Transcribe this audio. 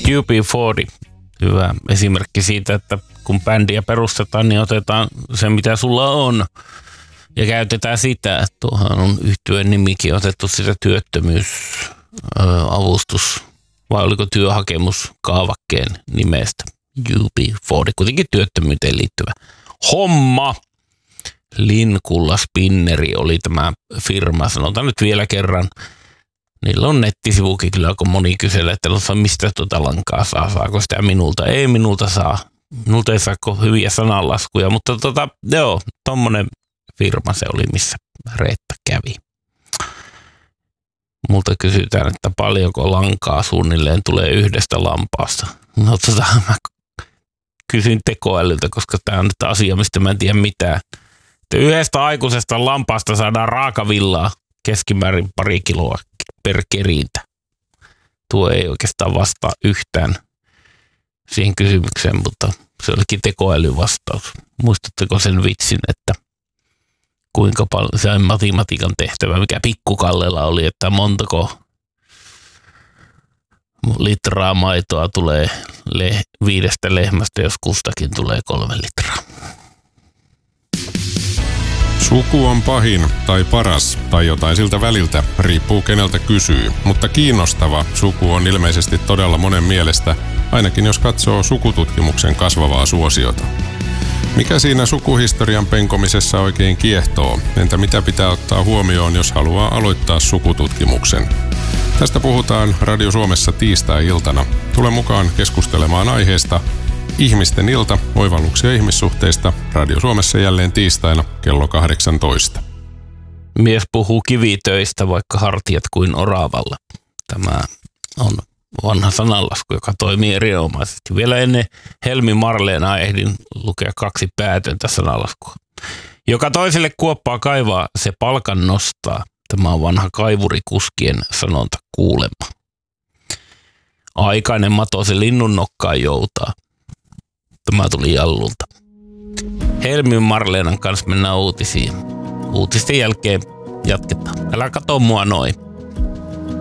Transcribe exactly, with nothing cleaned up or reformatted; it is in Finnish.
U B neljäkymmentä, hyvä esimerkki siitä, että kun bändiä perustetaan, niin otetaan se, mitä sulla on, ja käytetään sitä. Tuohan on yhtyeen nimikin otettu sitä työttömyysavustus, vai oliko työhakemus kaavakkeen nimestä. U B neljäkymmentä, kuitenkin työttömyyteen liittyvä homma. Linkulla Spinneri oli tämä firma, sanotaan nyt vielä kerran. Niillä on nettisivukin kyllä, kun moni kyselee, että no, mistä tuota lankaa saa, saako sitä minulta. Ei minulta saa, minulta ei saako hyviä sananlaskuja, mutta tota, joo, tommonen firma se oli, missä Reetta kävi. Multa kysytään, että paljonko lankaa suunnilleen tulee yhdestä lampaasta. No tota, mä kysyn tekoälyltä, koska tää on nyt asia, mistä mä en tiedä mitään. Että yhdestä aikuisesta lampaasta saadaan raakavillaa keskimäärin pari kiloa per kerintä. Tuo ei oikeastaan vastaa yhtään siihen kysymykseen, mutta se olikin tekoälyvastaus. Muistatteko sen vitsin, että kuinka paljon se matematiikan tehtävä, mikä Pikkukallella oli, että montako litraa maitoa tulee le- viidestä lehmästä, jos kustakin tulee kolme litraa. Suku on pahin tai paras tai jotain siltä väliltä, riippuu keneltä kysyy. Mutta kiinnostava suku on ilmeisesti todella monen mielestä, ainakin jos katsoo sukututkimuksen kasvavaa suosiota. Mikä siinä sukuhistorian penkomisessa oikein kiehtoo? Entä mitä pitää ottaa huomioon, jos haluaa aloittaa sukututkimuksen? Tästä puhutaan Radio Suomessa tiistai-iltana. Tule mukaan keskustelemaan aiheesta. Ihmisten ilta, oivalluksia ihmissuhteista, Radio Suomessa jälleen tiistaina kello kahdeksantoista. Mies puhuu kivitöistä, vaikka hartiat kuin oravalla. Tämä on vanha sananlasku, joka toimii erinomaisesti. Vielä ennen Helmi Marleenaa ehdin lukea kaksi päätöntä sananlaskua. Joka toiselle kuoppaa kaivaa, se palkan nostaa. Tämä on vanha kaivurikuskien sanonta kuulemma. Aikainen mato se linnun nokkaan joutaa. Tämä tuli Jallulta. Helmi Marleenan kanssa mennään uutisiin. Uutisten jälkeen jatketaan. Älä katso mua noin.